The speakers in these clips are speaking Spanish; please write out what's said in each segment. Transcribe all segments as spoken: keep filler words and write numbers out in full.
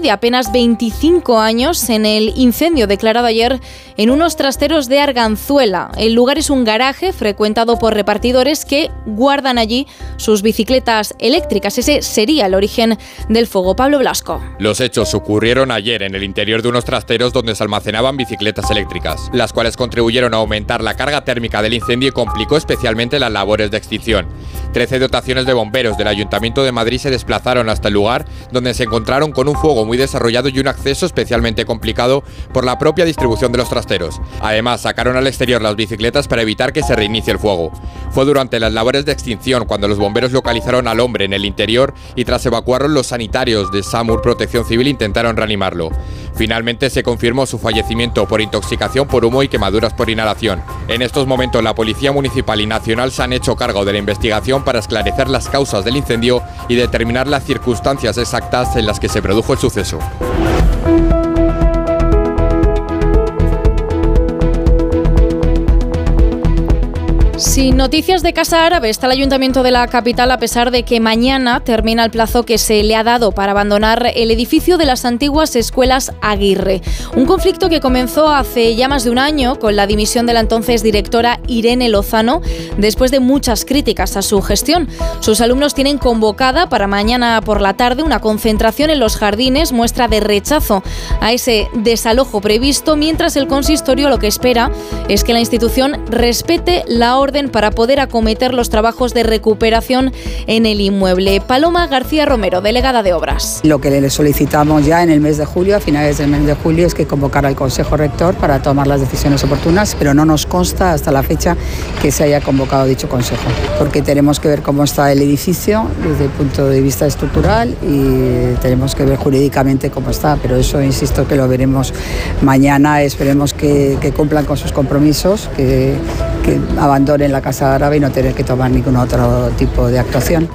de apenas veinticinco años en el incendio declarado ayer en unos trasteros de Arganzuela. El lugar es un garaje frecuentado por repartidores que guardan allí sus bicicletas eléctricas. Ese sería el origen del fuego. Pablo Blasco. Los hechos ocurrieron ayer en el interior de unos trasteros donde se almacenaban bicicletas eléctricas, las cuales contribuyeron a aumentar la carga térmica del incendio y complicó especialmente las labores de extinción. Trece dotaciones de bomberos del Ayuntamiento de Madrid se desplazaron hasta el lugar, donde se encontraron con un fuego muy desarrollado y un acceso especialmente complicado por la propia distribución de los trasteros. Además, sacaron al exterior las bicicletas para evitar que se reinicie el fuego. Fue durante las labores de extinción cuando los bomberos localizaron al hombre en el interior y tras evacuarlo los sanitarios de SAMUR Protección Civil intentaron reanimarlo. Finalmente se confirmó su fallecimiento por intoxicación por humo y quemaduras por inhalación. En estos momentos la Policía Municipal y Nacional se han hecho cargo de la investigación para esclarecer las causas del incendio y determinar las circunstancias exactas en las que se produjo el suceso. Sin noticias de Casa Árabe está el Ayuntamiento de la capital a pesar de que mañana termina el plazo que se le ha dado para abandonar el edificio de las antiguas escuelas Aguirre. Un conflicto que comenzó hace ya más de un año con la dimisión de la entonces directora Irene Lozano después de muchas críticas a su gestión. Sus alumnos tienen convocada para mañana por la tarde una concentración en los jardines, muestra de rechazo a ese desalojo previsto, mientras el consistorio lo que espera es que la institución respete la orden para poder acometer los trabajos de recuperación en el inmueble. Paloma García Romero, delegada de Obras. Lo que le solicitamos ya en el mes de julio, a finales del mes de julio, es que convocara al Consejo Rector para tomar las decisiones oportunas, pero no nos consta hasta la fecha que se haya convocado dicho Consejo, porque tenemos que ver cómo está el edificio desde el punto de vista estructural y tenemos que ver jurídicamente cómo está, pero eso insisto que lo veremos mañana. Esperemos que, que cumplan con sus compromisos, que, que abandonen en la Casa Árabe y no tener que tomar ningún otro tipo de actuación.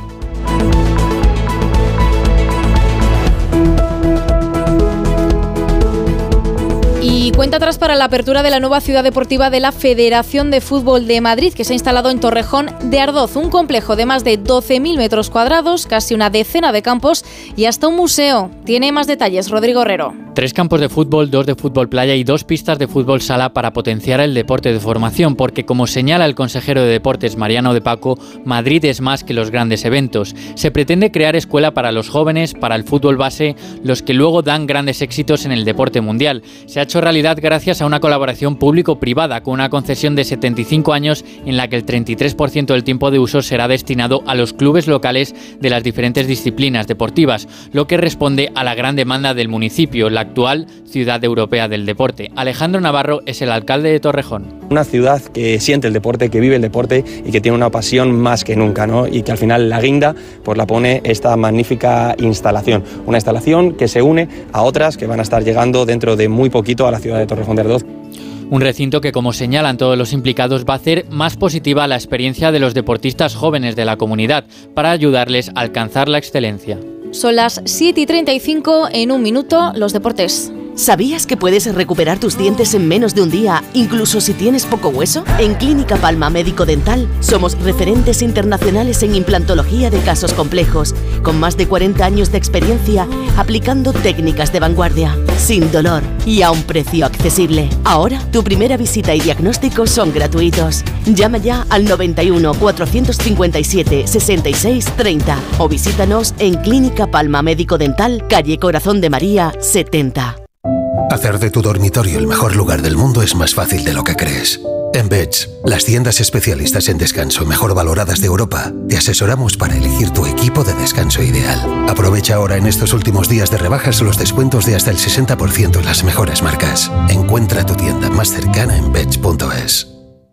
Y cuenta atrás para la apertura de la nueva ciudad deportiva de la Federación de Fútbol de Madrid, que se ha instalado en Torrejón de Ardoz, un complejo de más de doce mil metros cuadrados, casi una decena de campos y hasta un museo. Tiene más detalles Rodrigo Herrero. Tres campos de fútbol, dos de fútbol playa y dos pistas de fútbol sala para potenciar el deporte de formación, porque como señala el consejero de Deportes Mariano de Paco, Madrid es más que los grandes eventos. Se pretende crear escuela para los jóvenes, para el fútbol base, los que luego dan grandes éxitos en el deporte mundial. Se ha hecho realidad gracias a una colaboración público-privada con una concesión de setenta y cinco años en la que el treinta y tres por ciento del tiempo de uso será destinado a los clubes locales de las diferentes disciplinas deportivas, lo que responde a la gran demanda del municipio, la actual ciudad europea del deporte. Alejandro Navarro es el alcalde de Torrejón. Una ciudad que siente el deporte, que vive el deporte y que tiene una pasión más que nunca, ¿no? Y que al final la guinda pues la pone esta magnífica instalación. Una instalación que se une a otras que van a estar llegando dentro de muy poquito a la ciudad de Torrejón de Ardoz. Un recinto que, como señalan todos los implicados, va a hacer más positiva la experiencia de los deportistas jóvenes de la comunidad para ayudarles a alcanzar la excelencia. Son las siete y treinta y cinco, en un minuto, los deportes. ¿Sabías que puedes recuperar tus dientes en menos de un día, incluso si tienes poco hueso? En Clínica Palma Médico Dental somos referentes internacionales en implantología de casos complejos, con más de cuarenta años de experiencia aplicando técnicas de vanguardia, sin dolor y a un precio accesible. Ahora, tu primera visita y diagnóstico son gratuitos. Llama ya al noventa y uno, cuatrocientos cincuenta y siete, sesenta y seis, treinta o visítanos en Clínica Palma Médico Dental, calle Corazón de María, setenta. Hacer de tu dormitorio el mejor lugar del mundo es más fácil de lo que crees. En Beds, las tiendas especialistas en descanso mejor valoradas de Europa, te asesoramos para elegir tu equipo de descanso ideal. Aprovecha ahora en estos últimos días de rebajas los descuentos de hasta el sesenta por ciento en las mejores marcas. Encuentra tu tienda más cercana en beds punto es.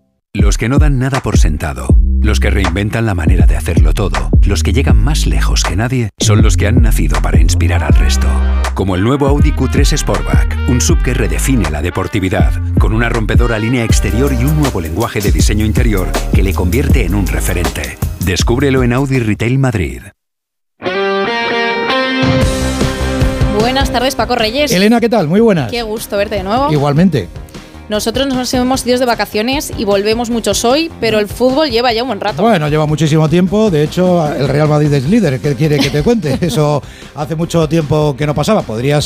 Los que no dan nada por sentado, los que reinventan la manera de hacerlo todo, los que llegan más lejos que nadie, son los que han nacido para inspirar al resto. Como el nuevo Audi Q tres Sportback, un S U V que redefine la deportividad, con una rompedora línea exterior y un nuevo lenguaje de diseño interior que le convierte en un referente. Descúbrelo en Audi Retail Madrid. Buenas tardes, Paco Reyes. Elena, ¿qué tal? Muy buenas. Qué gusto verte de nuevo. Igualmente. Nosotros nos hemos ido de vacaciones y volvemos muchos hoy, pero el fútbol lleva ya un buen rato. Bueno, lleva muchísimo tiempo. De hecho, el Real Madrid es líder. ¿Qué quiere que te cuente? Eso hace mucho tiempo que no pasaba. Podría